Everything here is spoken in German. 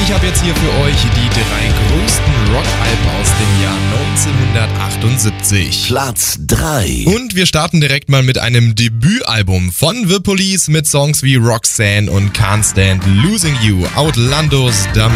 Ich habe jetzt hier für euch die 3 größten Rockalben aus dem Jahr 1978. Platz 3. Und wir starten direkt mal mit einem Debütalbum von The Police mit Songs wie Roxanne und Can't Stand Losing You, Outlandos,